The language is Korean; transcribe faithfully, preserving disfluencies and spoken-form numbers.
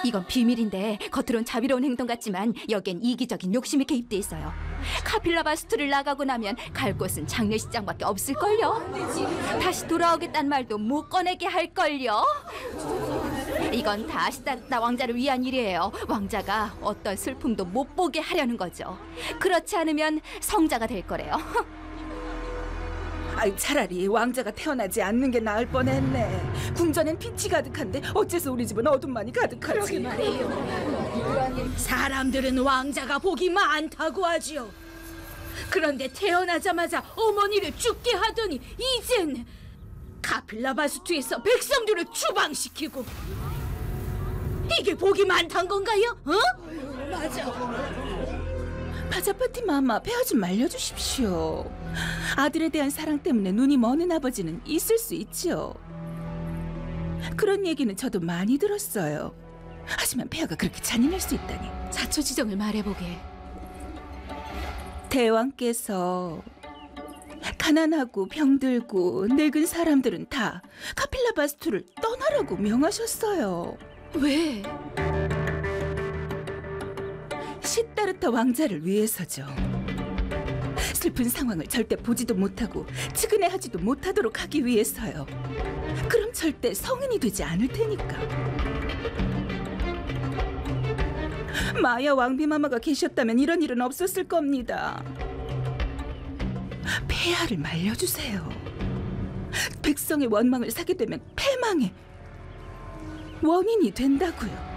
이건 비밀인데 겉으론 자비로운 행동 같지만 여기엔 이기적인 욕심이 개입돼 있어요. 카필라 바스투를 나가고 나면 갈 곳은 장례식장밖에 없을걸요. 다시 돌아오겠다는 말도 못 꺼내게 할걸요. 이건 다 아시다르타 왕자를 위한 일이에요. 왕자가 어떤 슬픔도 못 보게 하려는 거죠. 그렇지 않으면 성자가 될 거래요. 아이, 차라리 왕자가 태어나지 않는 게 나을 뻔했네. 궁전엔 빛이 가득한데 어째서 우리 집은 어둠만이 가득하지? 말이에요. 사람들은 왕자가 복이 많다고 하지요. 그런데 태어나자마자 어머니를 죽게 하더니 이젠 카필라 바스투에서 백성들을 추방시키고, 이게 복이 많단 건가요? 어? 맞아. 파자파티 마마, 폐하 좀 말려주십시오. 아들에 대한 사랑 때문에 눈이 머는 아버지는 있을 수 있지요. 그런 얘기는 저도 많이 들었어요. 하지만 폐하가 그렇게 잔인할 수 있다니. 자초지정을 말해보게. 대왕께서 가난하고 병들고 늙은 사람들은 다 카필라 바스투를 떠나라고 명하셨어요. 왜? 시다르타 왕자를 위해서죠. 슬픈 상황을 절대 보지도 못하고 측은해하지도 못하도록 하기 위해서요. 그럼 절대 성인이 되지 않을 테니까. 마야 왕비마마가 계셨다면 이런 일은 없었을 겁니다. 폐하를 말려주세요. 백성의 원망을 사게 되면 패망의 원인이 된다고요.